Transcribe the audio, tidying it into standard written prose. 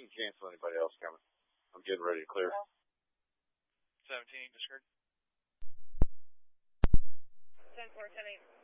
can cancel anybody else coming. I'm getting ready to clear. 17, discard. 10-4, 10-8.